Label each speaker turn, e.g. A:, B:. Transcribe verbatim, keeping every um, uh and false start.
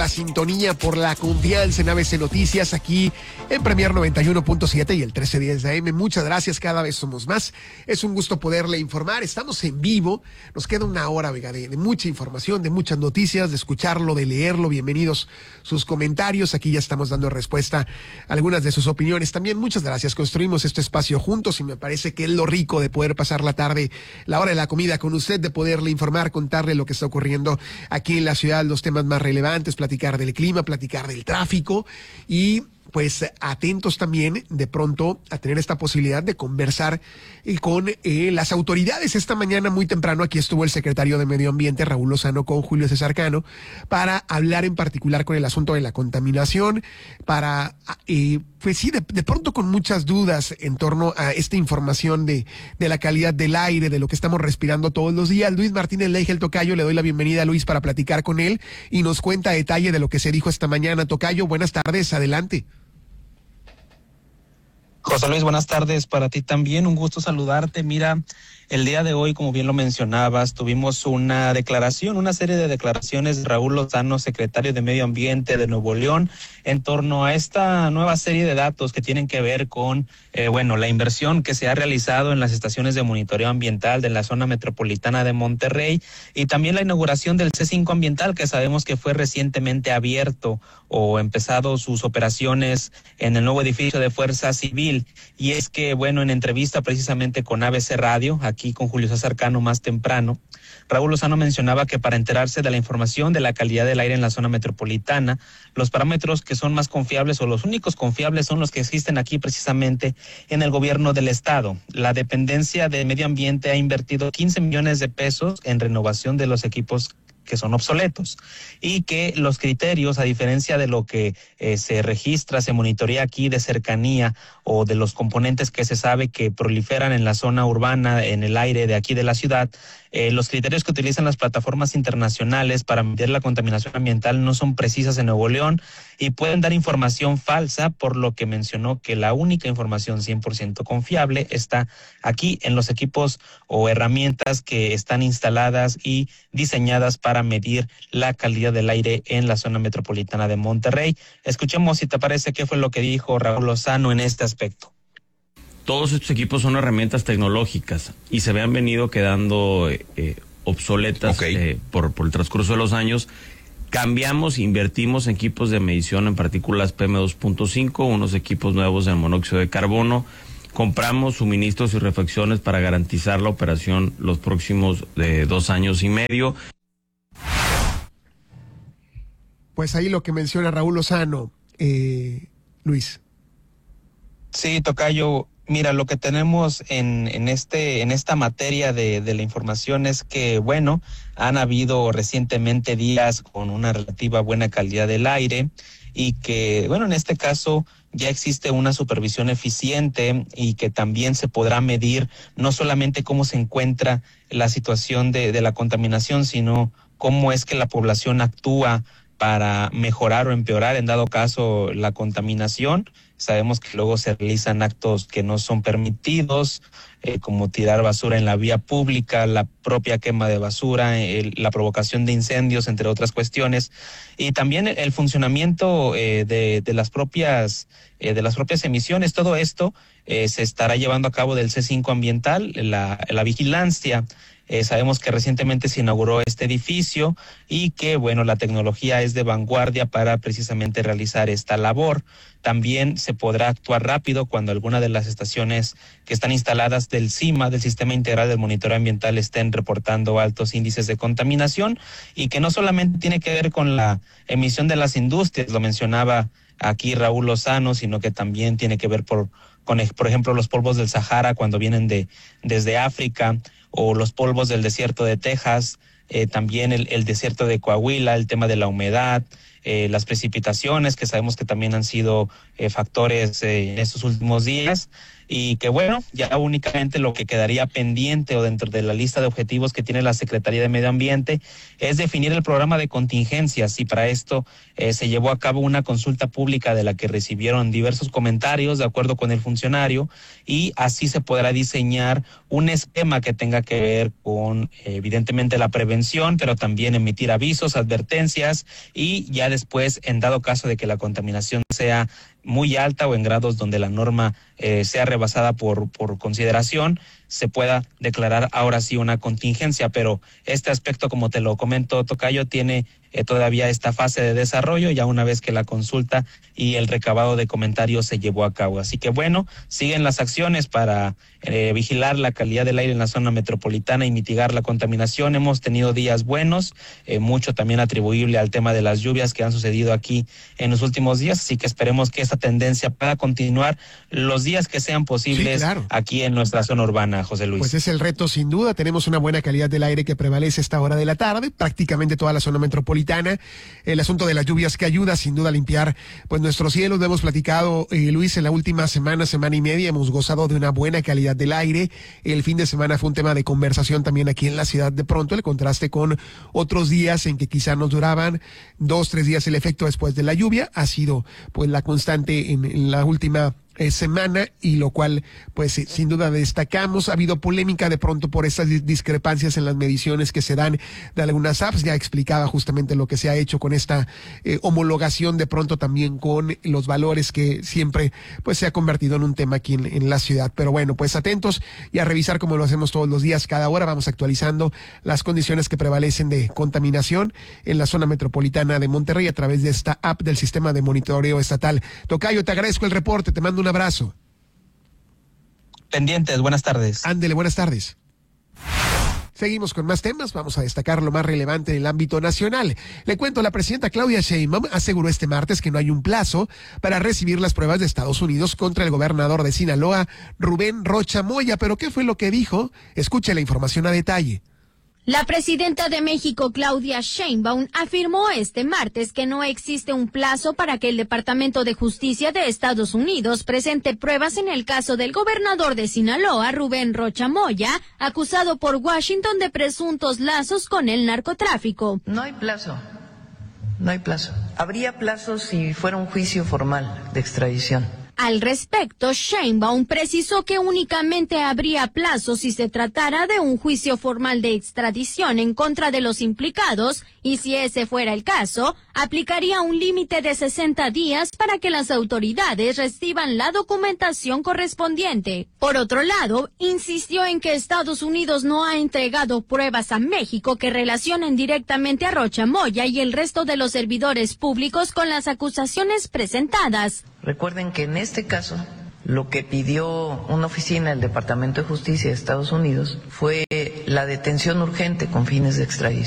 A: La sintonía, por la confianza en A B C Noticias, aquí en Premier noventa y uno punto siete y el trece diez de A M. Muchas gracias, cada vez somos más. Es un gusto poderle informar. Estamos en vivo. Nos queda una hora, Vega, de, de mucha información, de muchas noticias, de escucharlo, de leerlo. Bienvenidos sus comentarios. Aquí ya estamos dando respuesta a algunas de sus opiniones. También muchas gracias. Construimos este espacio juntos y me parece que es lo rico de poder pasar la tarde, la hora de la comida con usted, de poderle informar, contarle lo que está ocurriendo aquí en la ciudad, los temas más relevantes, platicar del clima, platicar del tráfico y pues atentos también de pronto a tener esta posibilidad de conversar eh, con eh, las autoridades. Esta mañana muy temprano aquí estuvo el secretario de Medio Ambiente, Raúl Lozano, con Julio César Cano, para hablar en particular con el asunto de la contaminación, para, eh, pues sí, de, de pronto con muchas dudas en torno a esta información de, de la calidad del aire, de lo que estamos respirando todos los días. Luis Martínez Leija, el tocayo, le doy la bienvenida a Luis para platicar con él y nos cuenta a detalle de lo que se dijo esta mañana. Tocayo, buenas tardes, adelante.
B: José Luis, buenas tardes para ti también, un gusto saludarte. Mira, el día de hoy, como bien lo mencionabas, tuvimos una declaración, una serie de declaraciones de Raúl Lozano, secretario de Medio Ambiente de Nuevo León, en torno a esta nueva serie de datos que tienen que ver con, eh, bueno, la inversión que se ha realizado en las estaciones de monitoreo ambiental de la zona metropolitana de Monterrey y también la inauguración del C cinco Ambiental, que sabemos que fue recientemente abierto o empezado sus operaciones en el nuevo edificio de Fuerza Civil. Y es que, bueno, en entrevista precisamente con A B C Radio, aquí con Julio César Cano más temprano, Raúl Lozano mencionaba que para enterarse de la información de la calidad del aire en la zona metropolitana, los parámetros que son más confiables o los únicos confiables son los que existen aquí precisamente en el gobierno del estado. La dependencia de Medio Ambiente ha invertido quince millones de pesos en renovación de los equipos que son obsoletos y que los criterios, a diferencia de lo que eh, se registra, se monitorea aquí de cercanía o de los componentes que se sabe que proliferan en la zona urbana, en el aire de aquí de la ciudad, eh, los criterios que utilizan las plataformas internacionales para medir la contaminación ambiental no son precisas en Nuevo León y pueden dar información falsa, por lo que mencionó que la única información cien por ciento confiable está aquí en los equipos o herramientas que están instaladas y diseñadas para medir la calidad del aire en la zona metropolitana de Monterrey. Escuchemos, si te parece, qué fue lo que dijo Raúl Lozano en este aspecto.
C: Todos estos equipos son herramientas tecnológicas y se habían venido quedando eh, obsoletas okay. eh, por, por el transcurso de los años. Cambiamos, invertimos en equipos de medición en partículas P M dos punto cinco, unos equipos nuevos en monóxido de carbono. Compramos suministros y refacciones para garantizar la operación los próximos eh, dos años y medio.
A: Pues ahí lo que menciona Raúl Lozano, eh, Luis.
B: Sí, tocayo, mira, lo que tenemos en, en este, en esta materia de, de la información es que, bueno, han habido recientemente días con una relativa buena calidad del aire y que, bueno, en este caso ya existe una supervisión eficiente y que también se podrá medir no solamente cómo se encuentra la situación de, de la contaminación, sino cómo es que la población actúa para mejorar o empeorar en dado caso la contaminación. Sabemos que luego se realizan actos que no son permitidos, eh, como tirar basura en la vía pública, la propia quema de basura, el, la provocación de incendios, entre otras cuestiones, y también el, el funcionamiento eh, de, de las propias eh, de las propias emisiones. Todo esto eh, se estará llevando a cabo del C cinco Ambiental, la, la vigilancia. Eh, sabemos que recientemente se inauguró este edificio y que, bueno, la tecnología es de vanguardia para precisamente realizar esta labor. También se podrá actuar rápido cuando alguna de las estaciones que están instaladas del CIMA, del Sistema Integral del Monitoreo Ambiental, estén reportando altos índices de contaminación y que no solamente tiene que ver con la emisión de las industrias, lo mencionaba aquí Raúl Lozano, sino que también tiene que ver por, con, por ejemplo, los polvos del Sahara cuando vienen de desde África, o los polvos del desierto de Texas, eh, también el, el desierto de Coahuila, el tema de la humedad, eh, las precipitaciones, que sabemos que también han sido eh, factores eh, en estos últimos días, y que bueno, ya únicamente lo que quedaría pendiente o dentro de la lista de objetivos que tiene la Secretaría de Medio Ambiente es definir el programa de contingencias, y para esto eh, se llevó a cabo una consulta pública de la que recibieron diversos comentarios de acuerdo con el funcionario, y así se podrá diseñar un esquema que tenga que ver con eh, evidentemente la prevención, pero también emitir avisos, advertencias, y ya después, en dado caso de que la contaminación sea muy alta o en grados donde la norma eh, sea rebasada por, por consideración, se pueda declarar ahora sí una contingencia. Pero este aspecto, como te lo comento, Tocayo, tiene eh, todavía esta fase de desarrollo, ya una vez que la consulta y el recabado de comentarios se llevó a cabo. Así que bueno, siguen las acciones para eh, vigilar la calidad del aire en la zona metropolitana y mitigar la contaminación. Hemos tenido días buenos, eh, mucho también atribuible al tema de las lluvias que han sucedido aquí en los últimos días, así que esperemos que esta tendencia pueda continuar los días que sean posibles, sí, claro, aquí en nuestra zona urbana, José Luis.
A: Pues es el reto sin duda. Tenemos una buena calidad del aire que prevalece a esta hora de la tarde, prácticamente toda la zona metropolitana. El asunto de las lluvias que ayuda sin duda a limpiar pues nuestros cielos. Lo hemos platicado, eh, Luis, en la última semana, semana y media, hemos gozado de una buena calidad del aire. El fin de semana fue un tema de conversación también aquí en la ciudad. De pronto el contraste con otros días en que quizá nos duraban dos, tres días el efecto después de la lluvia ha sido pues la constante en, en la última Eh, semana, y lo cual pues eh, sin duda destacamos. Ha habido polémica de pronto por estas discrepancias en las mediciones que se dan de algunas apps. Ya explicaba justamente lo que se ha hecho con esta eh, homologación de pronto también con los valores, que siempre pues se ha convertido en un tema aquí en, en la ciudad. Pero bueno, pues atentos y a revisar, como lo hacemos todos los días, cada hora vamos actualizando las condiciones que prevalecen de contaminación en la zona metropolitana de Monterrey a través de esta app del sistema de monitoreo estatal. Tocayo, te agradezco el reporte, te mando un abrazo.
B: Pendientes, buenas tardes.
A: Ándele, buenas tardes. Seguimos con más temas, vamos a destacar lo más relevante en el ámbito nacional. Le cuento, la presidenta Claudia Sheinbaum aseguró este martes que no hay un plazo para recibir las pruebas de Estados Unidos contra el gobernador de Sinaloa, Rubén Rocha Moya. ¿Pero qué fue lo que dijo? Escuche la información a detalle.
D: La presidenta de México, Claudia Sheinbaum, afirmó este martes que no existe un plazo para que el Departamento de Justicia de Estados Unidos presente pruebas en el caso del gobernador de Sinaloa, Rubén Rocha Moya, acusado por Washington de presuntos lazos con el narcotráfico.
E: No hay plazo, no hay plazo. Habría plazo si fuera un juicio formal de extradición.
D: Al respecto, Sheinbaum precisó que únicamente habría plazo si se tratara de un juicio formal de extradición en contra de los implicados, y si ese fuera el caso, aplicaría un límite de sesenta días para que las autoridades reciban la documentación correspondiente. Por otro lado, insistió en que Estados Unidos no ha entregado pruebas a México que relacionen directamente a Rocha Moya y el resto de los servidores públicos con las acusaciones presentadas.
E: Recuerden que en este caso, lo que pidió una oficina del Departamento de Justicia de Estados Unidos fue la detención urgente con fines de extradición.